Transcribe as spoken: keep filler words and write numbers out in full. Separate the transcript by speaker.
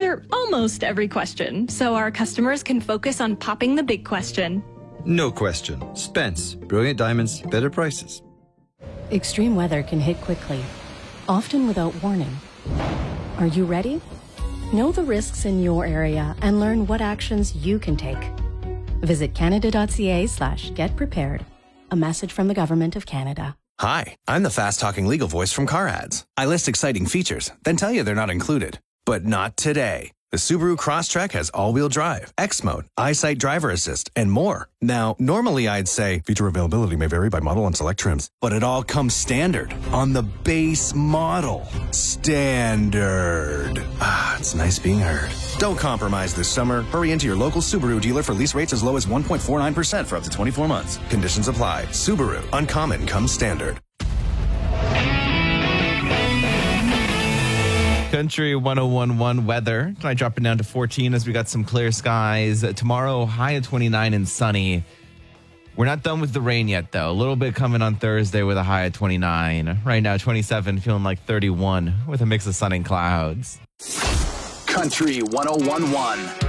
Speaker 1: answer almost every question, so our customers can focus on popping the big question.
Speaker 2: No question. Spence. Brilliant diamonds, better prices.
Speaker 3: Extreme weather can hit quickly, often without warning. Are you ready? Know the risks in your area and learn what actions you can take. Visit canada.ca slash get prepared. A message from the Government of Canada.
Speaker 4: Hi, I'm the fast-talking legal voice from Car Ads. I list exciting features, then tell you they're not included. But not today. The Subaru Crosstrek has all-wheel drive, X-Mode, EyeSight driver assist, and more. Now, normally I'd say feature availability may vary by model and select trims, but it all comes standard on the base model. Standard. Ah, it's nice being heard. Don't compromise this summer. Hurry into your local Subaru dealer for lease rates as low as one point four nine percent for up to twenty-four months. Conditions apply. Subaru. Uncommon comes standard.
Speaker 5: Country one oh one point one weather. Tonight dropping down to fourteen as we got some clear skies. Tomorrow, high of twenty-nine and sunny. We're not done with the rain yet, though. A little bit coming on Thursday with a high of twenty-nine. Right now, twenty-seven, feeling like thirty-one with a mix of sun and clouds.
Speaker 6: Country one oh one point one.